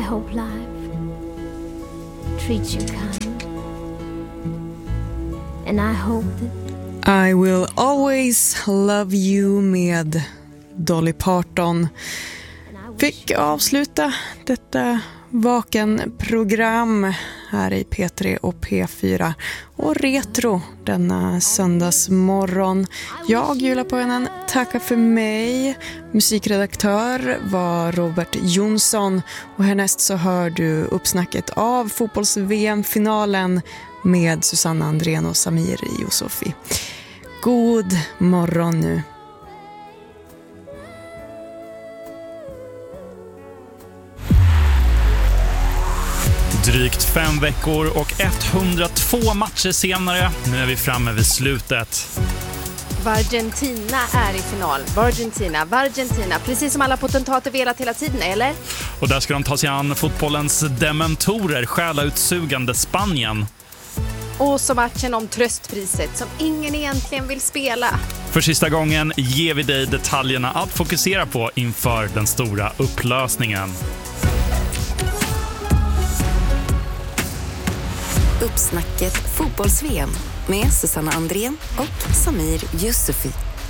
hope life treats you kind. And I hope that I will always love you med Dolly Parton fick avsluta detta Vaken-program här i P3 och P4 och Retro denna söndagsmorgon. Jag, Julia Poinen, tackar för mig. Musikredaktör var Robert Jonsson och härnäst så hör du uppsnacket av fotbolls-VM-finalen med Susanna Andrén och Samir Youssofi. God morgon nu. Drygt 5 veckor och 102 matcher senare. Nu är vi framme vid slutet. Argentina är i final. Argentina. Precis som alla potentater velat hela tiden, eller? Och där ska de ta sig an fotbollens dementorer, själautsugande Spanien. Och så matchen om tröstpriset som ingen egentligen vill spela. För sista gången ger vi dig detaljerna att fokusera på inför den stora upplösningen. Uppsnacket fotbolls-VM med Susanna Andrén och Samir Youssofi.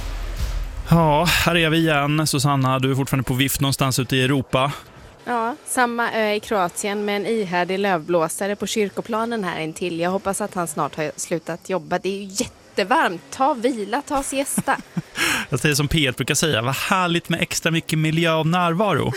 Ja, här är vi igen. Susanna, du är fortfarande på vift någonstans ute i Europa. Ja, samma ö i Kroatien med en ihärdig lövblåsare på kyrkoplanen här intill. Jag hoppas att han snart har slutat jobba. Det är ju jättevarmt. Ta vila, ta siesta. Jag säger som P1 brukar säga, vad härligt med extra mycket miljö och närvaro.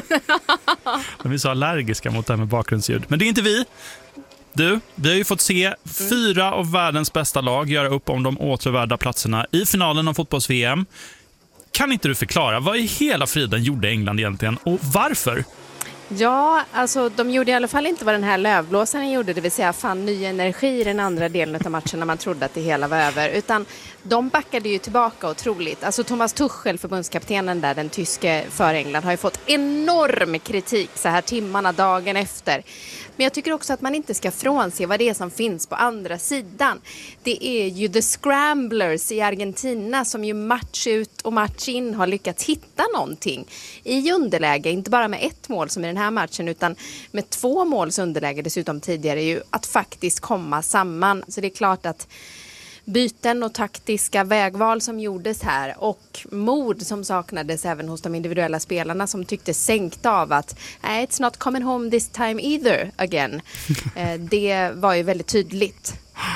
De är så allergiska mot det här med bakgrundsljud. Men det är inte vi. Du, vi har ju fått se 4 av världens bästa lag göra upp om de återvärda platserna i finalen av fotbolls-VM. Kan inte du förklara, vad i hela friden gjorde England egentligen och varför? Ja, alltså de gjorde i alla fall inte vad den här lövblåsaren gjorde, det vill säga fann ny energi i den andra delen av matchen när man trodde att det hela var över, utan de backade ju tillbaka otroligt. Alltså Thomas Tuchel, förbundskaptenen där, den tyske för England, har ju fått enorm kritik så här timmarna dagen efter. Men jag tycker också att man inte ska frånse vad det är som finns på andra sidan. Det är ju The Scramblers i Argentina som ju match ut och match in har lyckats hitta någonting i underläge. Inte bara med 1 mål som i den här matchen utan med 2 måls underläge dessutom tidigare, ju att faktiskt komma samman. Så det är klart att byten och taktiska vägval som gjordes här och mod som saknades även hos de individuella spelarna som tyckte sänkt av att it's not coming home this time either again. Det var ju väldigt tydligt.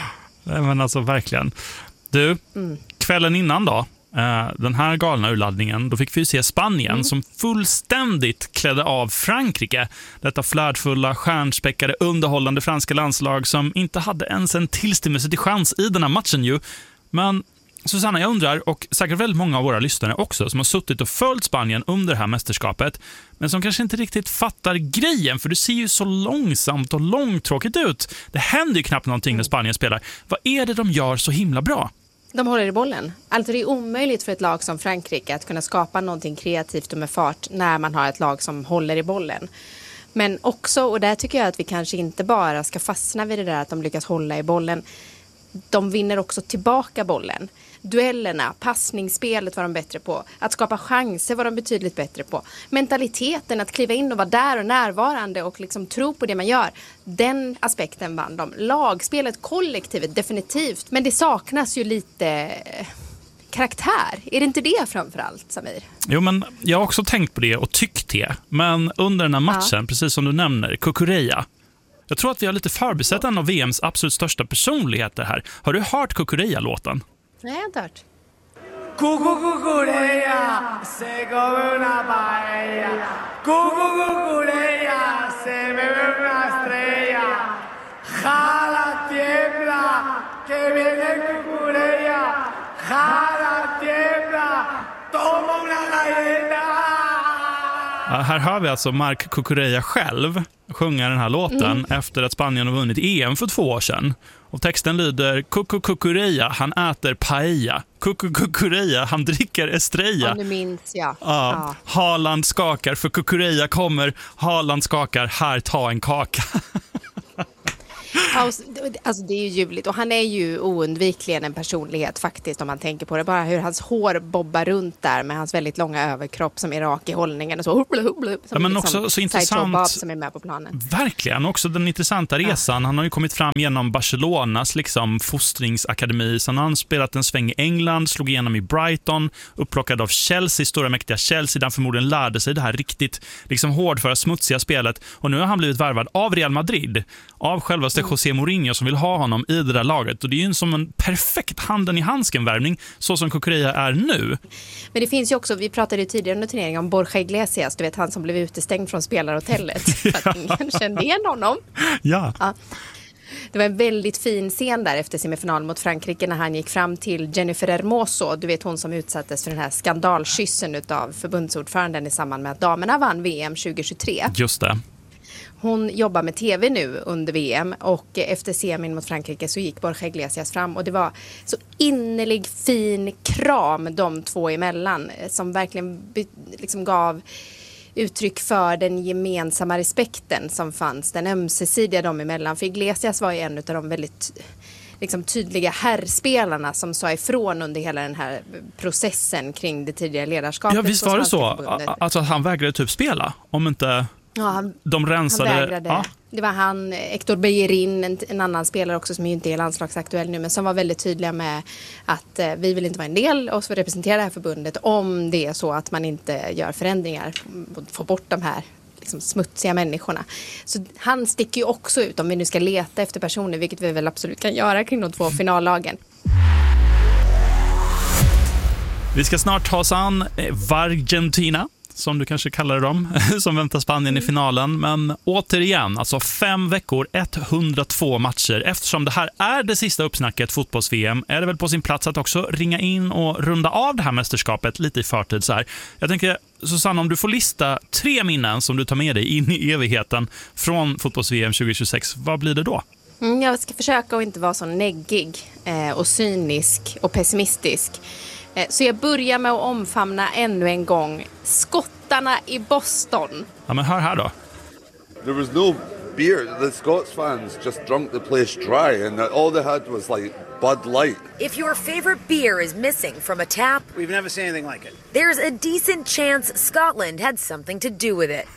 Men alltså verkligen. Du, kvällen innan då, den här galna urladdningen, då fick vi se Spanien som fullständigt klädde av Frankrike. Detta flärdfulla, stjärnspäckade, underhållande franska landslag som inte hade ens en tillstymmelse till chans i den här matchen ju. Men Susanna, jag undrar, och säkert väldigt många av våra lyssnare också, som har suttit och följt Spanien under det här mästerskapet, men som kanske inte riktigt fattar grejen, för det ser ju så långsamt och långtråkigt ut. Det händer ju knappt någonting när Spanien spelar. Vad är det de gör så himla bra? De håller i bollen. Alltså det är omöjligt för ett lag som Frankrike att kunna skapa någonting kreativt och med fart när man har ett lag som håller i bollen. Men också, och där tycker jag att vi kanske inte bara ska fastna vid det där att de lyckas hålla i bollen. De vinner också tillbaka bollen. Duellerna, passningsspelet var de bättre på. Att skapa chanser var de betydligt bättre på. Mentaliteten, att kliva in och vara där och närvarande och liksom tro på det man gör. Den aspekten vann de. Lagspelet, kollektivet, definitivt. Men det saknas ju lite karaktär. Är det inte det framförallt, Samir? Jo, men jag har också tänkt på det och tyckt det. Men under den här matchen, precis som du nämner, Cucurella. Jag tror att vi har lite förbisett en av VMs absolut största personligheter här. Har du hört Cucurella-låten? Nej, jag har inte hört. Cucurella, se come una paella. Cucurella, se bebe una estrella. Jala tiembla, que viene Cucurella. Jala tiembla, toma una galleta. Ja, här har vi alltså Marc Cucurella själv sjunga den här låten efter att Spanien har vunnit EM för 2 år sedan. Och texten lyder: Cucurella, han äter paella. Cucurella, han dricker estrella. Ja, nu minns jag. Ja. Haaland skakar, för Cucurella kommer. Haaland skakar, här ta en kaka. Alltså det är ju ljuvligt och han är ju oundvikligen en personlighet faktiskt om man tänker på det. Bara hur hans hår bobbar runt där med hans väldigt långa överkropp som är rak i hållningen och så hubla, som ja, men liksom också så intressant Bob som är med på planen. Verkligen, också den intressanta resan. Han har ju kommit fram genom Barcelonas liksom fostringsakademi. Sen har han spelat en sväng i England, slog igenom i Brighton, upplockad av Chelsea, stora mäktiga Chelsea, där han förmodligen lärde sig det här riktigt liksom hårdföra, smutsiga spelet. Och nu har han blivit värvad av Real Madrid, av självaste José Mourinho som vill ha honom i det där laget. Och det är ju som en perfekt handen i handsken-värvning, så som Cucurella är nu. Men det finns ju också, vi pratade ju tidigare under turneringen om Borja Iglesias, du vet han som blev utestängd från spelarhotellet för att ingen kände igen honom. Ja. Det var en väldigt fin scen där efter semifinal mot Frankrike när han gick fram till Jennifer Hermoso, du vet hon som utsattes för den här skandalkyssen utav förbundsordföranden i samband med att damerna vann VM 2023. Just det. Hon jobbar med tv nu under VM och efter semin mot Frankrike så gick Borja Iglesias fram och det var så innerlig fin kram de två emellan som verkligen liksom gav uttryck för den gemensamma respekten som fanns, den ömsesidiga dem emellan. För Iglesias var ju en av de väldigt liksom tydliga herrspelarna som sa ifrån under hela den här processen kring det tidigare ledarskapet. Ja, visst var det så? Förbundet. Alltså att han vägrade typ spela, om inte de rensade. Han vägrade. Ja. Det var han, Hector Bellerin, en annan spelare också som ju inte är landslagsaktuell nu, men som var väldigt tydliga med att vi vill inte vara en del och så representera det här förbundet om det är så att man inte gör förändringar och får bort de här liksom smutsiga människorna. Så han sticker ju också ut om vi nu ska leta efter personer, vilket vi väl absolut kan göra kring de två finallagen. Vi ska snart ta oss an Argentina, som du kanske kallar dem, som väntar Spanien i finalen. Men återigen, alltså 5 veckor, 102 matcher. Eftersom det här är det sista uppsnacket fotbolls-VM är det väl på sin plats att också ringa in och runda av det här mästerskapet lite i förtid så här. Jag tänker, Susanne, om du får lista 3 minnen som du tar med dig in i evigheten från fotbolls-VM 2026, vad blir det då? Jag ska försöka att inte vara så neggig och cynisk och pessimistisk. Så jag börjar med att omfamna ännu en gång skottarna i Boston. Ja, men hör här då. There was no beer. The Scots fans just drunk the place dry and all they had was like Bud Light. If your favorite beer is missing from a tap, We've never seen anything like it. there's a decent chance Scotland had something to do with it.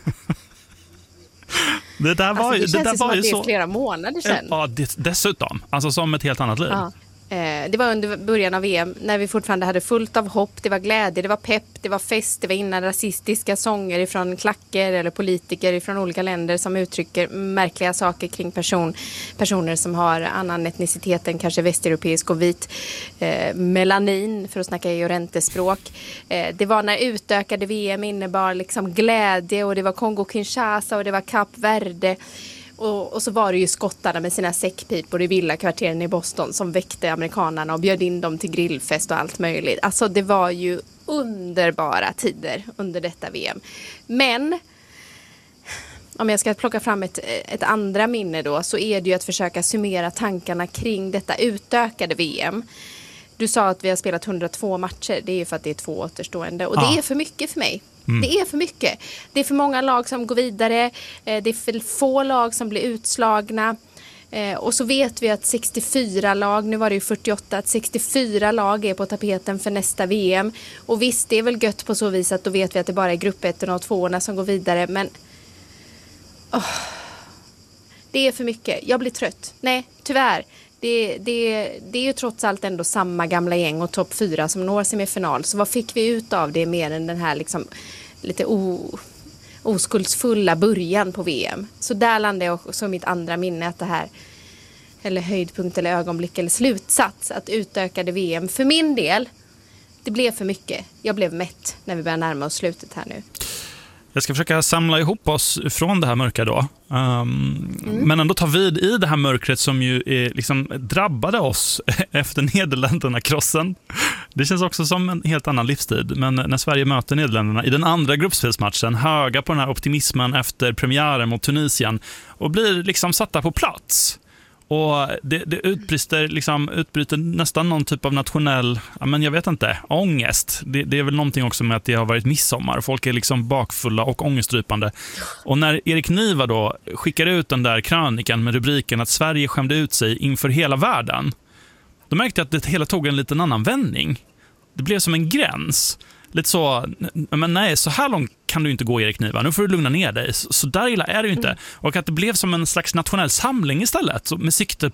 Det där var, Alltså, det känns som var att ju det är så flera månader sedan. Ja, dessutom. Alltså som ett helt annat liv. Ja. Det var under början av VM när vi fortfarande hade fullt av hopp. Det var glädje, det var pepp, det var fest. Det var innan rasistiska sånger ifrån klacker eller politiker från olika länder som uttrycker märkliga saker kring personer som har annan etnicitet än kanske västeuropeisk och vit melanin, för att snacka Llorente-språk. Det var när utökade VM innebar liksom glädje och det var Kongo-Kinshasa och det var Kap Verde. Och så var det ju skottarna med sina säckpipor i villakvarteren i Boston som väckte amerikanerna och bjöd in dem till grillfest och allt möjligt. Alltså det var ju underbara tider under detta VM. Men om jag ska plocka fram ett andra minne då, så är det ju att försöka summera tankarna kring detta utökade VM. Du sa att vi har spelat 102 matcher. Det är ju för att det är 2 återstående. Och det är för mycket för mig. Det är för mycket. Det är för många lag som går vidare. Det är för få lag som blir utslagna. Och så vet vi att 64 lag, nu var det ju 48, att 64 lag är på tapeten för nästa VM. Och visst, det är väl gött på så vis att då vet vi att det bara är grupp 1 och 2 som går vidare. Men det är för mycket. Jag blir trött. Nej, tyvärr. Det är ju trots allt ändå samma gamla gäng och topp 4 som når semifinal. Så vad fick vi ut av det mer än den här liksom lite oskuldsfulla början på VM? Så där landade jag också mitt andra minne, att det här, eller höjdpunkt eller ögonblick eller slutsats, att utökade VM för min del, det blev för mycket. Jag blev mätt när vi börjar närma oss slutet här nu. Jag ska försöka samla ihop oss från det här mörka då. Men ändå ta vid i det här mörkret som ju liksom drabbade oss efter Nederländerna-krossen. Det känns också som en helt annan livstid. Men när Sverige möter Nederländerna i den andra gruppspelsmatchen, höga på den här optimismen efter premiären mot Tunisien, och blir liksom satta på plats. Och det utbryter nästan någon typ av nationell, jag vet inte, ångest. Det är väl någonting också med att det har varit midsommar. Folk är liksom bakfulla och ångestdrypande. Och när Erik Niva då skickar ut den där krönikan med rubriken att Sverige skämde ut sig inför hela världen, då märkte jag att det hela tog en liten annan vändning. Det blev som en gräns. Lite så, men nej, så här långt kan du inte gå, Erik Niva. Nu får du lugna ner dig. Så där illa är det ju inte. Och att det blev som en slags nationell samling istället, med sikte